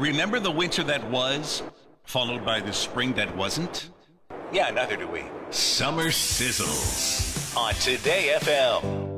Remember the winter that was, followed by the spring that wasn't? Yeah, neither do we. Summer Sizzles On Today FM.